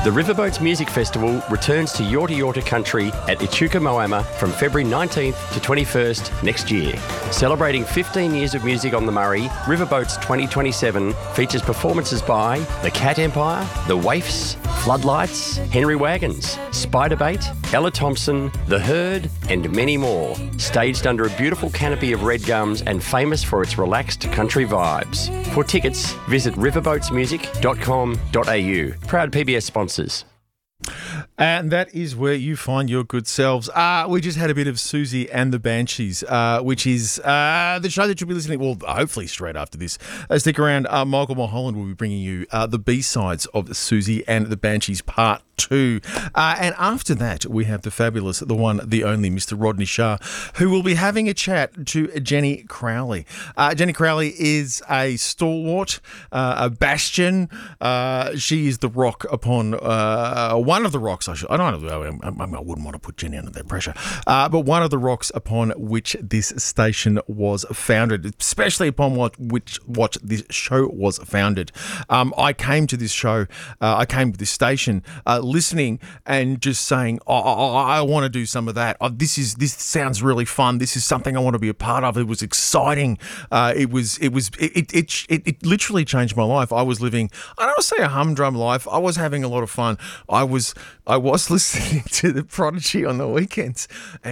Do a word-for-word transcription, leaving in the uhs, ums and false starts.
The Riverboats Music Festival returns to Yorta Yorta Country at Echuca Moama from February nineteenth to twenty-first next year. Celebrating fifteen years of music on the Murray, Riverboats twenty twenty-seven features performances by The Cat Empire, The Waifs, Floodlights, Henry Wagons, Spiderbait, Ella Thompson, The Herd, and many more. Staged under a beautiful canopy of red gums and famous for its relaxed country vibes. For tickets, visit riverboats music dot com dot a u. Proud P B S sponsors. And that is where you find your good selves. Uh, we just had a bit of Susie and the Banshees, uh, which is uh, the show that you'll be listening, well, hopefully straight after this. Uh, stick around. Uh, Michael Mulholland will be bringing you uh, the B-sides of Susie and the Banshees Part two. Uh, and after that, we have the fabulous, the one, the only Mister Rodney Shah, who will be having a chat to Jenny Crowley. Uh, Jenny Crowley is a stalwart, uh, a bastion. Uh, she is the rock upon, uh, one of the rocks, I, should, I don't know, I, I wouldn't want to put Jenny under that pressure, uh, but one of the rocks upon which this station was founded, especially upon what which what this show was founded. Um, I came to this show, uh, I came to this station, uh, listening and just saying, oh, I, I want to do some of that. Oh, this is this sounds really fun. This is something I want to be a part of. It was exciting. Uh, it was it was it it, it it literally changed my life. I was living, I don't want to say a humdrum life. I was having a lot of fun. I was I was listening to the Prodigy on the weekends, and